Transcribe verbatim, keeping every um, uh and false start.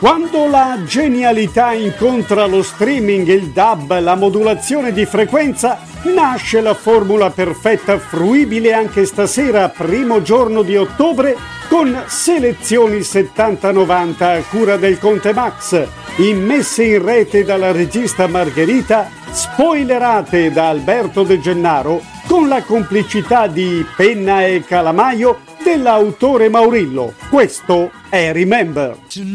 Quando la genialità incontra lo streaming, il dub, la modulazione di frequenza, nasce la formula perfetta fruibile anche stasera, primo giorno di ottobre, con Selezioni settanta novanta a cura del Conte Max, immesse in rete dalla regista Margherita, spoilerate da Alberto De Gennaro, con la complicità di Penna e Calamaio dell'autore Maurillo. Questo è Remember.